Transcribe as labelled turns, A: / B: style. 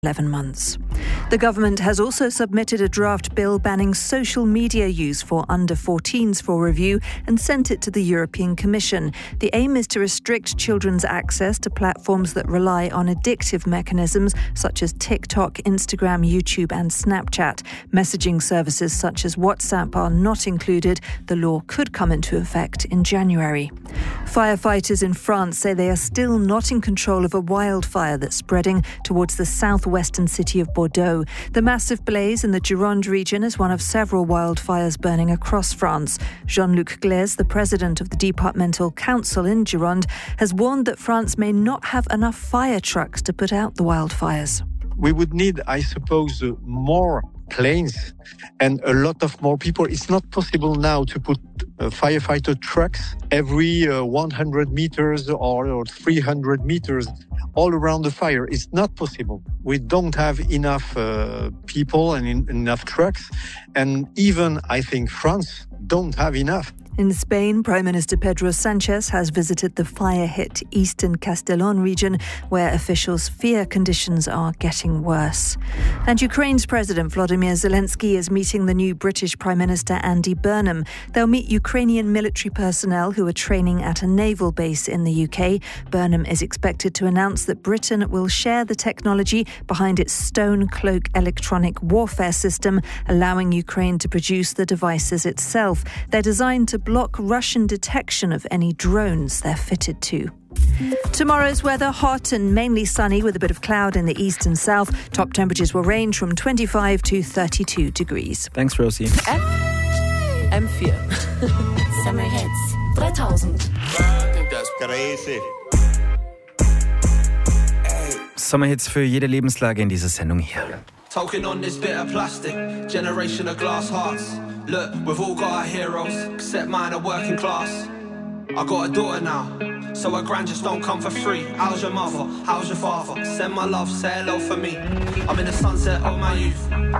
A: 11 months. The government has also submitted a draft bill banning social media use for under 14s for review and sent it to the European Commission. The aim is to restrict children's access to platforms that rely on addictive mechanisms such as TikTok, Instagram, YouTube and Snapchat. Messaging services such as WhatsApp are not included. The law could come into effect in January. Firefighters in France say they are still not in control of a wildfire that's spreading towards the southwestern city of Bordeaux. The massive blaze in the Gironde region is one of several wildfires burning across France. Jean-Luc Glaise, the president of the departmental council in Gironde, has warned that France may not have enough fire trucks to put out the wildfires.
B: We would need, I suppose, more planes and a lot of more people. It's not possible now to put firefighter trucks every 100 meters or 300 meters all around the fire. It's not possible. We don't have enough people and enough trucks. And even, I think, France don't have enough.
A: In Spain, Prime Minister Pedro Sanchez has visited the fire-hit eastern Castellón region, where officials fear conditions are getting worse. And Ukraine's President Volodymyr Zelensky is meeting the new British Prime Minister Andy Burnham. They'll meet Ukrainian military personnel who are training at a naval base in the UK. Burnham is expected to announce that Britain will share the technology behind its Stone Cloak electronic warfare system, allowing Ukraine to produce the devices itself. They're designed to block Russian detection of any drones they're fitted to. Tomorrow's weather, hot and mainly sunny with a bit of cloud in the east and south. Top temperatures will range from 25 to 32 degrees.
C: Thanks, Rosie.
D: FM4 Summer Hits 3000.
C: Sommerhits für jede Lebenslage in dieser Sendung hier.
E: Talking on this bit of plastic, generation of glass hearts. Look, we've all got our heroes, except mine are working class. I got a daughter now, so her grand just don't come for free. How's your mother? How's your father? Send my love, say hello for me. I'm in the sunset of my youth.